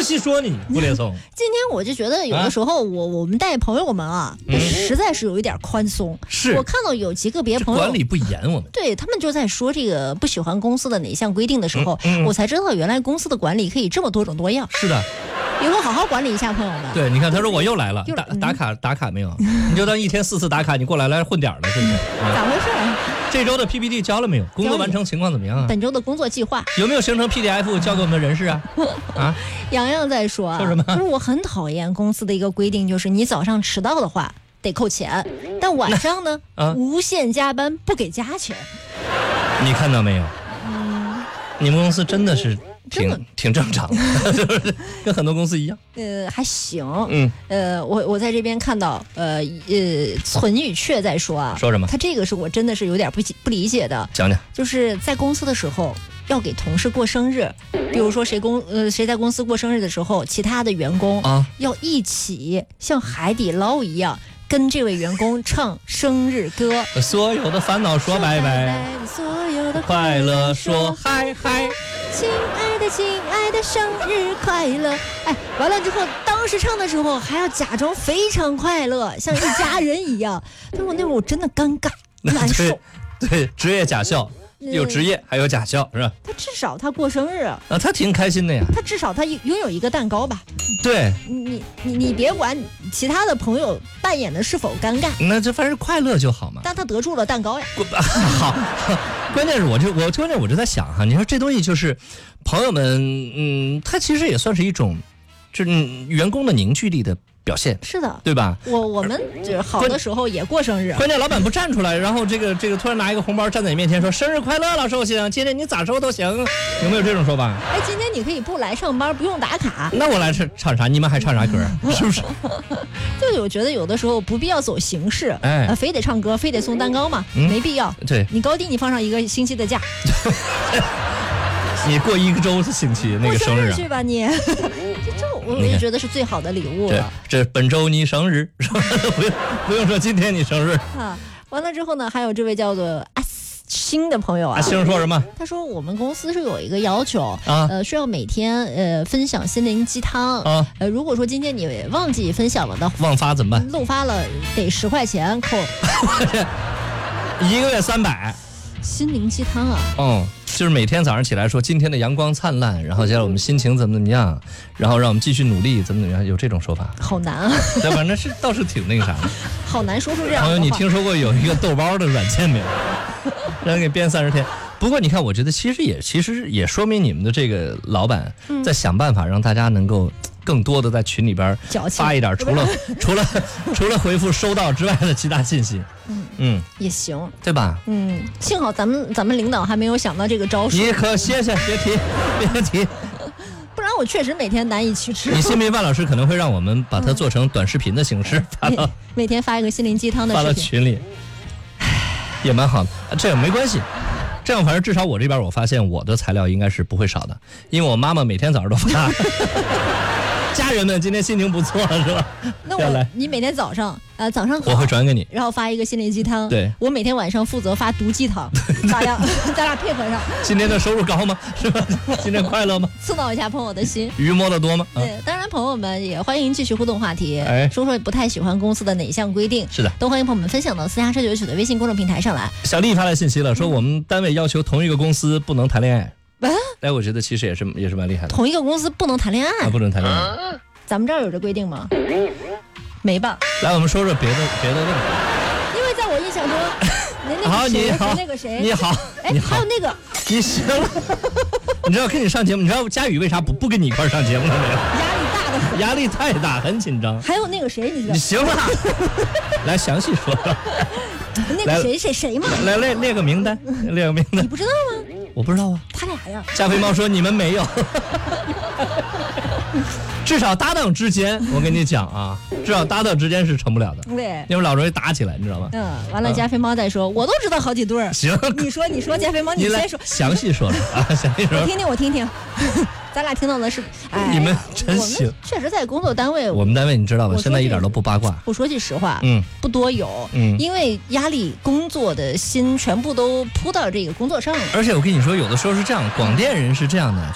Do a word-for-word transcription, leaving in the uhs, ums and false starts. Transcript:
细说你不列松。 今天我就觉得有的时候我、啊、我们带朋友们啊、嗯，实在是有一点宽松。 是我看到有极个别朋友管理不严，我们对他们就在说这个不喜欢公司的哪项规定的时候、 嗯嗯， 我才知道原来公司的管理可以这么多种多样。 是的。 以后好好管理一下朋友们。 对，你看他说我又来了， 又打打卡打卡没有？你就当一天四次打卡，你过来来混点了，是不是？ 啊、咋回事？ 这周的 P P T 交了没有？工作完成情况怎么样啊？ 本周的工作计划有没有形成 P D F 交给我们人事啊？啊？ 洋洋在说啊， 说什么？ 就是我很讨厌公司的一个规定，就是你早上迟到的话得扣钱，但晚上呢，啊、无限加班不给加钱。 你看到没有？嗯，你们公司真的是。挺挺正常的，就是跟很多公司一样。 呃，还行。 嗯。 呃，我我在这边看到，呃呃，存宇雀在说啊， 说什么？ 他这个是我真的是有点不不理解的。 讲讲。 就是在公司的时候要给同事过生日，比如说谁公呃谁在公司过生日的时候，其他的员工啊要一起像海底捞一样跟这位员工唱生日歌。 所有的烦恼说拜拜， 所有的快乐说嗨嗨。 亲爱的，亲爱的，生日快乐！哎，完了之后，当时唱的时候还要假装非常快乐，像一家人一样。但我那会儿我真的尴尬难受。 对，对，职业假笑，有职业还有假笑，是吧？ 他至少他过生日啊， 他挺开心的呀。 他至少他拥有一个蛋糕吧？ 对， 你你你别管其他的朋友扮演的是否尴尬， 那这反正快乐就好嘛。 但他得住了蛋糕呀。 好。关键是我就我关键我就在想哈，你说这东西就是朋友们，嗯，它其实也算是一种，就是员工的凝聚力的表现。 是的， 对吧？ 我我们好的时候也过生日， 关键老板不站出来，然后这个这个突然拿一个红包站在你面前说生日快乐，老寿星，今天你咋说都行，有没有这种说法？ 哎，今天你可以不来上班，不用打卡。 那我来唱唱啥？你们还唱啥歌？是不是？ 就我觉得有的时候不必要走形式，哎，呃、非得唱歌，非得送蛋糕嘛，嗯、没必要。 对， 你高低你放上一个星期的假。 你过一个周的星期那个生日、啊、 去吧你，这这我也觉得是最好的礼物了。 这, 这本周你生日，不用不用说今天你生日啊。完了之后呢，还有这位叫做阿星的朋友啊， 阿星说什么？ 他说我们公司是有一个要求啊，呃，需要每天呃分享心灵鸡汤啊。呃，如果说今天你忘记分享了的， 忘发怎么办？ 漏发了得十块钱扣， 一个月三百。 心灵鸡汤啊， 嗯，就是每天早上起来说今天的阳光灿烂，然后接着我们心情怎么怎么样，然后让我们继续努力，怎么怎么样，有这种说法？ 好难啊！ 对，反正是倒是挺那个啥的。 好难说出这样的话。 朋友，你听说过有一个豆包的软件没有？让人给编三十天。不过你看，我觉得其实也其实也说明你们的这个老板在想办法让大家能够更多的在群里边发一点，除了除了除了回复收到之外的其他信息。嗯嗯， 也行， 对吧？ 嗯，幸好咱们咱们领导还没有想到这个招数。 你可谢谢，别提别提。 不然我确实每天难以启齿。 你信不信万老师可能会让我们把它做成短视频的形式，发到每天发一个心灵鸡汤的视频发到群里，也蛮好的。这个没关系。这样反正至少我这边我发现我的材料应该是不会少的，因为我妈妈每天早上都发。家人们今天心情不错是吧？ 那我你每天早上呃早上好我会转给你， 然后发一个心灵鸡汤。 对， 我每天晚上负责发毒鸡汤，咋样？咱俩配合上。 今天的收入高吗？是吧？今天快乐吗？ 刺挠一下朋友的心。 鱼摸得多吗？ 对，当然朋友们也欢迎继续互动话题， 哎， 说说不太喜欢公司的哪项规定。 是的， 都欢迎朋友们分享到私家车九九的微信公众平台上来。 小丽发来信息了，说我们单位要求同一个公司不能谈恋爱。啊？哎，我觉得其实也是也是蛮厉害的。 同一个公司不能谈恋爱？ 啊，不能谈恋爱。啊， 咱们这儿有这规定吗？没吧。 来，我们说说别的别的问题。 因为在我印象中，那好，你好， 那个谁， 你好， 哎，还有那个， 你行了。你知道跟你上节目，你知道佳宇为啥不不跟你一块上节目了没有？ 压力大的， 压力太大，很紧张。 还有那个谁，你知道？ 你行了，来详细说说。 那个谁谁谁嘛？ 来列列个名单，列个名单。 你不知道吗？ 我不知道啊。 他俩呀。 加菲猫说你们没有。至少搭档之间，我跟你讲啊，至少搭档之间是成不了的。 对， 因为老容易打起来，你知道吗？ 嗯，完了，加菲猫再说，我都知道好几对儿。 行， 你说，你说，加菲猫，你先说， 详细说说啊，详细说。 我听听，我听听。咱俩听到的是，哎， 你们真行。 确实在工作单位， 我们单位你知道吧？现在一点都不八卦。 我说句实话， 嗯， 不多有， 嗯， 因为压力，工作的心全部都扑到这个工作上了。 而且我跟你说，有的时候是这样，广电人是这样的。